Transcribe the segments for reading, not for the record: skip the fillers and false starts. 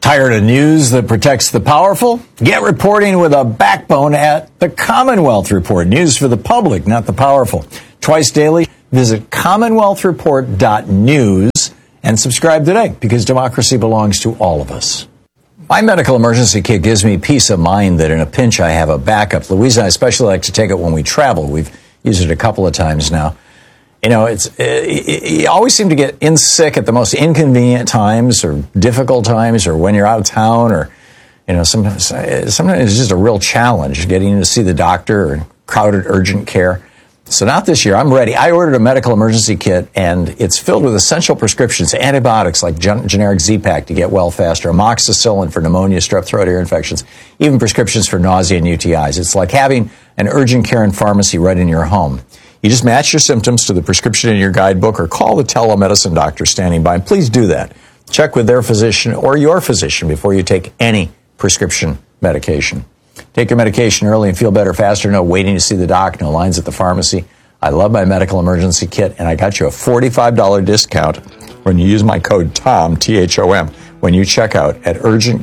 Tired of news that protects the powerful? Get reporting with a backbone at the Commonwealth Report. News for the public, not the powerful. Twice daily, visit commonwealthreport.news and subscribe today, because democracy belongs to all of us. My medical emergency kit gives me peace of mind that in a pinch I have a backup. Louisa and I especially like to take it when we travel. We've used it a couple of times now. You know, you always seem to get sick at the most inconvenient times or difficult times, or when you're out of town, or, you know, sometimes it's just a real challenge getting in to see the doctor or crowded urgent care. So not this year. I'm ready. I ordered a medical emergency kit, and it's filled with essential prescriptions, antibiotics like generic Z-Pak to get well faster, amoxicillin for pneumonia, strep throat, ear infections, even prescriptions for nausea and UTIs. It's like having an urgent care and pharmacy right in your home. You just match your symptoms to the prescription in your guidebook or call the telemedicine doctor standing by. And please do that. Check with their physician or your physician before you take any prescription medication. Take your medication early and feel better faster. No waiting to see the doc, no lines at the pharmacy. I love my medical emergency kit, and I got you a $45 discount when you use my code TOM, T-H-O-M, when you check out at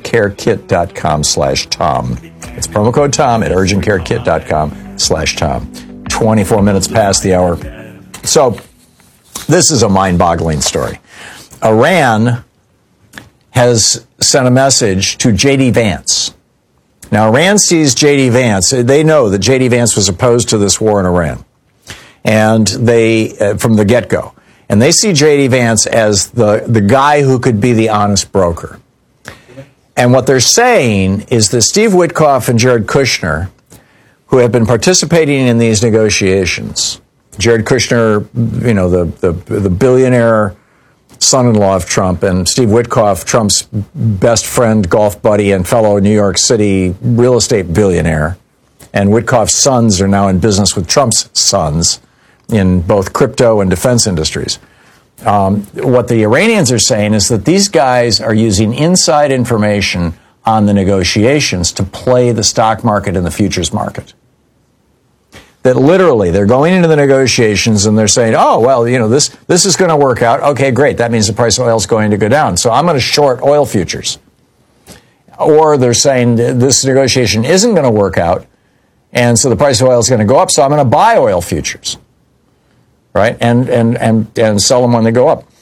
urgentcarekit.com/Tom. It's promo code TOM at urgentcarekit.com/Tom. 24 minutes past the hour. So this is a mind-boggling story. Iran has sent a message to J.D. Vance. Now, Iran sees J.D. Vance. They know that J.D. Vance was opposed to this war in Iran, and they from the get-go. And they see J.D. Vance as the guy who could be the honest broker. And what they're saying is that Steve Witkoff and Jared Kushner, who have been participating in these negotiations. Jared Kushner, you know, the billionaire son-in-law of Trump, and Steve Witkoff, Trump's best friend, golf buddy, and fellow New York City real estate billionaire. And Witkoff's sons are now in business with Trump's sons in both crypto and defense industries. What the Iranians are saying is that these guys are using inside information on the negotiations to play the stock market and the futures market. That literally they're going into the negotiations and they're saying, oh, well, you know, this is going to work out. Okay, great. That means the price of oil is going to go down. So I'm going to short oil futures. Or they're saying this negotiation isn't going to work out, and so the price of oil is going to go up, so I'm going to buy oil futures, right? And sell them when they go up.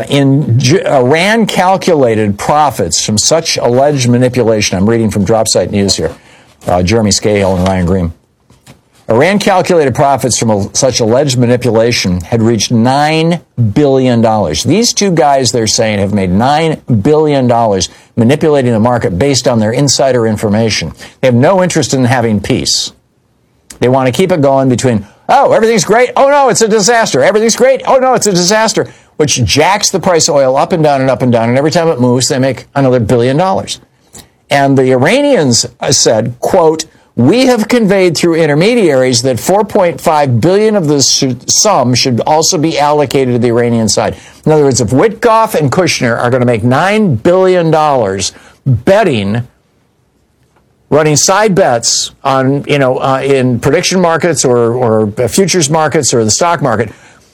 Iran calculated profits from such alleged manipulation. I'm reading from Dropsite News here. Jeremy Scahill and Ryan Green. Iran calculated profits from such alleged manipulation had reached $9 billion. These two guys, they're saying, have made $9 billion manipulating the market based on their insider information. They have no interest in having peace. They want to keep it going between, oh, everything's great. Oh, no, it's a disaster. Everything's great. Oh, no, it's a disaster, which jacks the price of oil up and down and up and down. And every time it moves, they make another $1 billion. And the Iranians said, quote, we have conveyed through intermediaries that $4.5 billion of this sum should also be allocated to the Iranian side. In other words, if Witkoff and Kushner are going to make $9 billion betting, running side bets on, you know, in prediction markets or futures markets or the stock market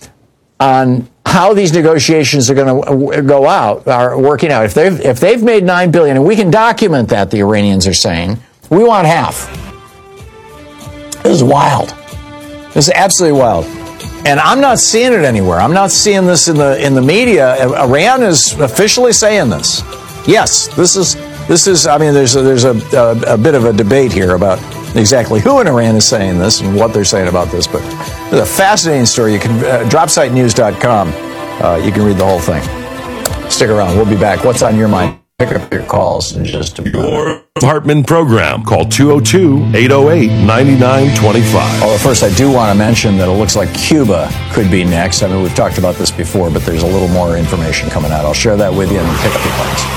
on how these negotiations are going to go out, are working out. If they've made $9 billion, and we can document that, the Iranians are saying, we want half. This is wild. This is absolutely wild. And I'm not seeing it anywhere. I'm not seeing this in the media. Iran is officially saying this. Yes, this is. I mean, there's a bit of a debate here about exactly who in Iran is saying this and what they're saying about this. But it's a fascinating story. You can dropsitenews.com. You can read the whole thing. Stick around. We'll be back. What's on your mind? Pick up your calls in just a minute. Your Hartman program. Call 202-808-9925. Although first, I do want to mention that it looks like Cuba could be next. I mean, we've talked about this before, but there's a little more information coming out. I'll share that with you and pick up your calls.